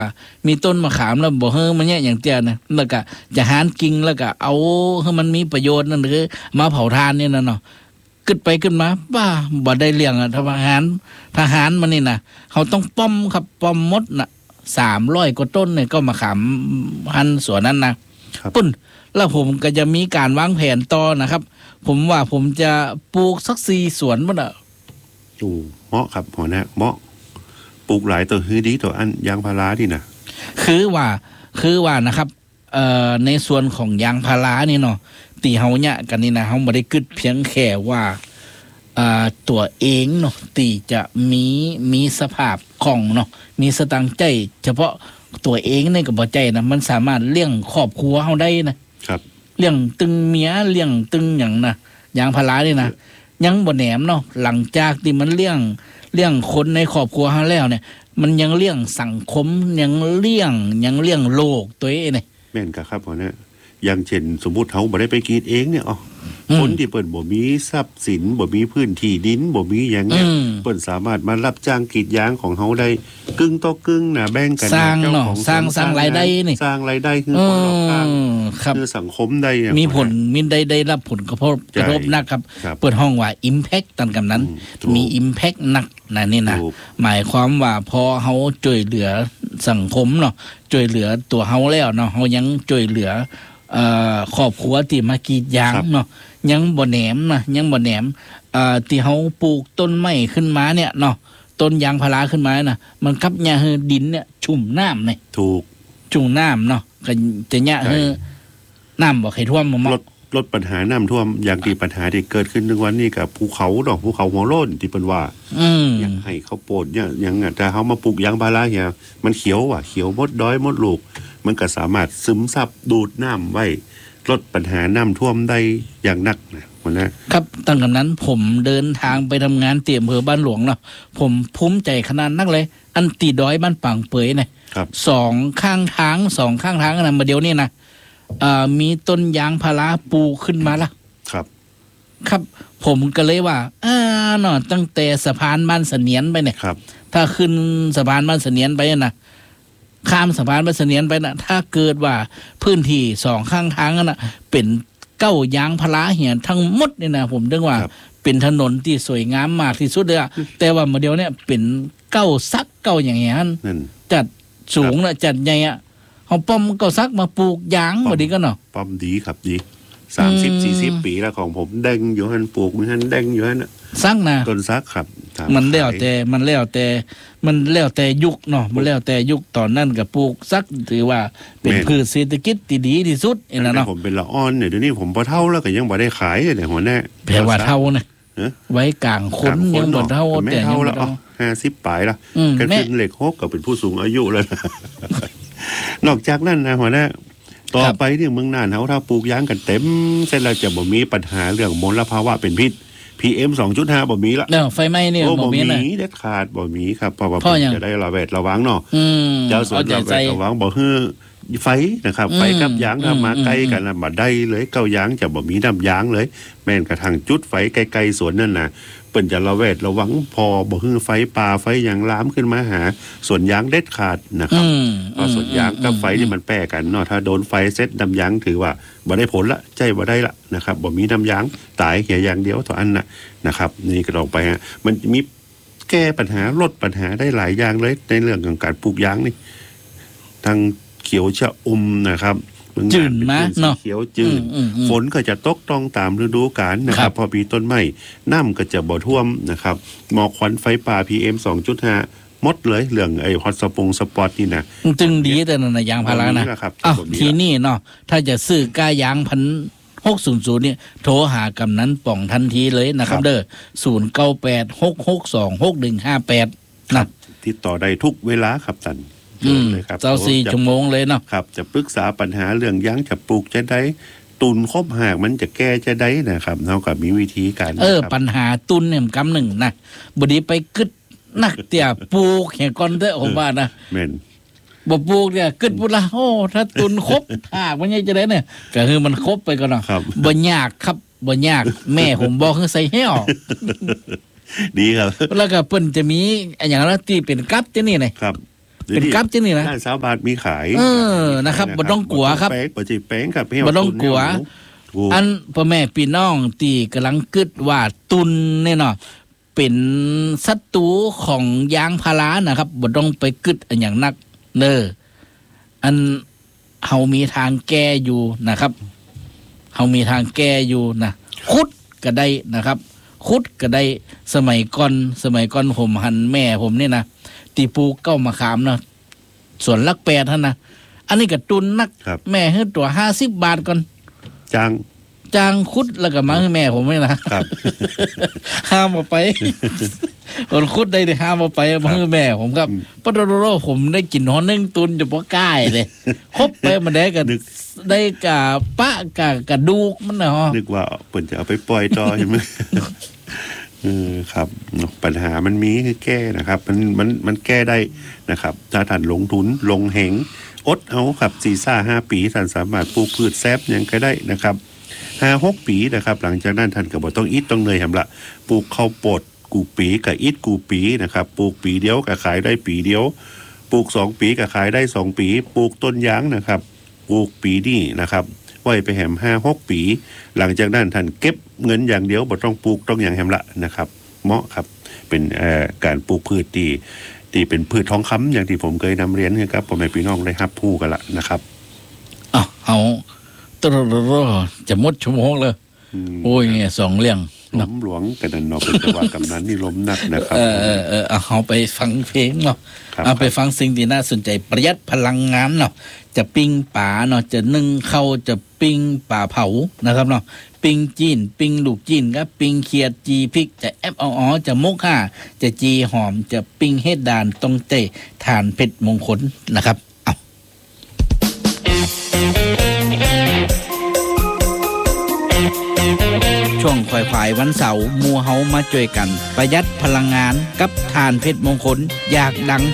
มีต้นมะขามแล้วบ่เฮ้อมันเนี่ยอย่างเตี้ยนะแล้วก็จะหารกิ่งแล้วก็เอาให้มันมีประโยชน์นั่นหรือมาเผาทานนี่นะเนาะขึ้นไปขึ้นมาบ้าบ่ได้เลี้ยงอ่ะทหารมันนี่นะเขาต้องป้อมครับป้อมมดน่ะ300 กว่าต้นเนี่ยก็มะขามพันธุ์สวนนั้นนะปุ้นแล้วผมก็จะมีการวางแผนต่อนะครับ ผมว่าผมจะปลูกสัก4 สวนมันอ่ะเหมาะครับหัวหน้าเหมาะปลูกหลายตัวฮื้อดีตัวอันยางพาราที่นะคือว่านะครับในส่วนของยางพารานี่เนาะตีเฮาเนี่ยกันนี่นะเฮาบ่ได้กึดเพียงแค่ว่าตัวเองเนาะตีจะมีสภาพคล่องเนาะมีสตังค์ใจเฉพาะตัวเองนี่ก็บ่ใจนะมันสามารถเลี้ยงครอบครัวเฮาได้นะครับเลี้ยงตึงเมียเลี้ยงตึงหยังนะยางพารานี่นะยังบ่แหนมเนาะหลังจากที่มันเลี้ยงคนในครอบครัวเฮาแล้วเนี่ยมันยังเลี้ยงสังคมยังเลี้ยงโลกตัวเองนี่แม่นครับหัวหน้าอย่างเช่นสมมุติเฮาบ่ได้ไปกรีดเองเนี่ยคนที่เปิ้นบ่มีทรัพย์สินบ่มีพื้นที่ดินบ่มีหยังเนี่ยเปิ้นสามารถมารับจ้างกรีดยางของเฮาได้กึ่งต่อกึ่งน่ะแบ่งกันสร้างเนาะสร้างรายได้นี่สร้างรายได้คือคนรอบข้างคือสังคมได้มีผลได้รับผลกระทบนะครับเปิดห้องว่า impact ตันกำนั้นมี impact หนักนะนี่นะหมายความว่าพอเฮาช่วยเหลือสังคมเนาะช่วยเหลือตัวเฮาแล้วเนาะเฮายังช่วยเหลือครอบครัวที่มากรีดยางเนาะยังบ่แหนมนะยังบ่แหนมที่เฮาปลูกต้นไม้ขึ้นมาเนี่ยเนาะต้นยางพาราขึ้นมาน่ะมันกับหญ้าเฮอดินเนี่ยชุ่มน้ำนี่ถูกชุ่มน้ำเนาะก็จะหญ้าเฮอน้ำบ่ให้ท่วมบ่ลดปัญหาน้ำท่วมอย่างที่ปัญหาที่เกิดขึ้นในวันนี้กับภูเขาดอกภูเขาหัวโล้นที่เปิ้นว่าอยากให้เขาโปรดเนี่ยอย่างถ้าเฮามาปลูกยางพาราเนี่ยมันเขียวเขียวมดดอยมดลูกมันก็สามารถซึมซับดูดน้ำไว้ลดปัญหาน้ำท่วมได้อย่างนักนะวันนี้ครับตั้งแต่นั้นผมเดินทางไปทำงานเตี่ยมอำเภอบ้านหลวงเนาะผมภูมิใจขนาดนักเลยอันตีดอยบ้านปังเปยเนี่ยสองข้างทางนะมาเดี๋ยวนี้นะมีต้นยางพาราปลูกขึ้นมาละครับผมก็เลยว่าเนาะตั้งแต่สะพานบ้านเสนียนไปเนี่ยถ้าขึ้นสะพานบ้านเสนียนไปนะข้ามสะพานบ้านเสนียนไปนะถ้าเกิดว่าพื้นที่2 ข้างทางน่ะเป็นเก้ายางพาราเหี่ยทั้งหมดนี่นะผมนึกว่าเป็นถนนที่สวยงามมากที่สุดเลยอะแต่ว่าเมื่อเดียวเนี่ยเป็นเก้าซักเก้าอย่างเงี้ยจัดสูงนะจัดใหญ่อะเอาป้อมเก้าซักมาปลูกยางพอดีก็เนาะป้อมดีครับดี30-40 ปีแล้วของผมแดงอยู่หันปลูกมือหันแดงอยู่หันซักนะต้นซักครับมันแล้วแต่ยุคเนาะมันแล้วแต่ยุคตอนนั้นกับปลูกซักถือว่าเป็นพืชเศรษฐกิจที่ดีที่สุดเองนะเนาะผมเป็นละอ่อนเนี่ยเดี๋ยวนี้ผมพอเท่าแล้วก็ยังบ่ได้ขายเนี่ยหัวหน้าแปลว่าเท่านะไว้กลางคนยังบ่เท่าแต่ยังบ่เท่า50 ปลายละก็ขึ้นเหล็ก6ก็เป็นผู้สูงอายุแล้วนอกจากนั้นนะหัวหน้าต่อไปที่เมืองน่านเฮาถ้าปลูกยางกันเต็มเสร็จแล้วจะบ่มีปัญหาเรื่องมลภาวะเป็นพิษ PM 2.5 บ่มีละไฟไหม้เนี่ยบ่มีเด็ดขาดบ่มีครับเพราะว่าจะได้ระวังเนาะเจ้าส่วนระวังบ่ฮื้อไฟนะครับไฟกับยางถ้ามาใกล้กันน่ะบ่ได้เลยเก้ายางจะบ่มีน้ำยางเลยแม้นกระทั่งจุดไฟไกลๆสวนนั่นน่ะเปิ้นจะระวังพอบ่ฮื้อไฟป่าไฟหยังลามขึ้นมาหาสวนยางเด็ดขาดนะครับเพราะสวนยางกับไฟนี่มันแปรกันเนาะถ้าโดนไฟเสร็จน้ำยางถือว่าบ่ได้ผลละใจบ่ได้ละนะครับบ่มีน้ำยางตายแค่อย่างเดียวเท่านั้นน่ะนะครับนี่ก็ลองไปฮะมันมีแก้ปัญหาลดปัญหาได้หลายอย่างเลยในเรื่องของการปลูกยางนี่ทั้งเขียวชะอุ่มนะครับจืดมากเนาะเขียวจืดฝนก็จะตกต้องตามฤดูกาลนะครับพอปีต้นไม้น้ำก็จะบ่ท่วมนะครับหมอกควันไฟป่า PM 2.5 หมดเลยเรื่องไอ้ฮอตสปอตนี่นะจึงดีแต่นั่นยางพารานะทีนี้เนาะถ้าจะซื้อกายาง600เนี่ยโทรหากำนันป่องทันทีเลยนะครับเด้อ0986626158นะติดต่อได้ทุกเวลาครับท่านเลยครับ24 ชั่วโมงเลยเนาะครับจะปรึกษาปัญหาเรื่องยางจะปลูกจะได้ตุนครบหากมันจะแก้จะได้นะครับเท่ากับมีวิธีการปัญหาตุนเนี่ยกำหนึ่งนะบ่ดีไปกึดนักเตี่ยปลูกแห่ก่อนเด้อผมว่านะแม่นบ่ปลูกเนี่ยกึดพุ่นละโอ้ถ้าตุนครบหากมันยังจะได้เนี่ยก็คือมันครบไปก่อนเนาะบ่ยากครับบ่ยากแม่ผมบอกคือใส่แห้วดีครับแล้วก็เพิ่นจะมีอย่างนั้นที่เป็นกับจังนี่ไงครับเป็นกับจังนี่นะด้าน20 บาทมีขายนะครับบ่ต้องกลัวครับบ่จิแป้งครับบ่ต้องกลัวอันพ่อแม่พี่น้องที่กำลังกึดว่าตุนเนี่ยเนาะเป็นศัตรูของยางพารานะครับบ่ต้องไปกึดอันอย่างนักอันเฮามีทางแก้อยู่นะครับเฮามีทางแก้อยู่นะขุดก็ได้นะครับขุดก็ได้สมัยก่อนผมหันแม่ผมนี่นะตีปลูกเก้ามะขามเนาะสวนลัก8ท่านนะอันนี้ก็ตุนนักแม่ให้ตัว50 บาทก่อนจางขุดแล้วก็มาให้แม่ผมนี่นะครับห้ามเอาไปคนขุดได้ห้ามเอาไปมาให้แม่ผมครับปะโดผมได้กินหอนึงตุนจะบ่กล้าเลยครบไปมาได้ก็ได้กะปะกะดูกมันน่ะฮะนึกว่าเพิ่นจะเอาไปปล่อยต่อใช่มั้ยครับปัญหามันมีคือแก้นะครับมันแก้ได้นะครับถ้าท่านลงทุนลงเหงอดเอาครับ4-5 ปีท่านสามารถปลูกพืชแซบยังก็ได้นะครับ5-6 ปีนะครับหลังจากนั้นท่านก็บ่ต้องอิดต้องเหนื่อยหำละปลูกข้าวโพดกูปีกับอิดกูปีนะครับปลูกปีเดียวก็ขายได้ปีเดียวปลูก2 ปีก็ขายได้2 ปีปลูกต้นยางนะครับปลูกปีนี้นะครับไว้ไปแหม5-6 ปีหลังจากนั้นท่านเก็บเงินอย่างเดียวบ่ต้องปลูกต้องอย่างแหมละนะครับเหมาะครับเป็นการปลูกพืชที่เป็นพืชทองคำอย่างที่ผมเคยนำเรียนครับพ่อแม่พี่น้องได้รับรู้กันละนะครับเอาตรจะหมดชั่วโมงเลยโอ้ยเนี่ย2 เรื่องล้มหลวงกันนั่นเนาะเป็นจังหวะกำนันนี่ล้มนักนะครับเอาไปฟังเพลงเนาะเอาไปฟังสิ่งที่น่าสนใจประหยัดพลังงานเนาะจะปิ้งป่าเนาะจะนึ่งข้าวจะปิ้งป่าเผานะครับเนาะปิ้งจีนปิ้งลูกจีนครับปิ้งเขียดจีพริกจะแอปจะมุกห่าจะจีหอมจะปิ้งเฮ็ดด่านตรงเตะทานเพชรมงคลนะครับช่วงควายวันเสาร์มูเฮามาช่วยกันประหยัดพลังงานกับทานเพชรมงคลอยากดัง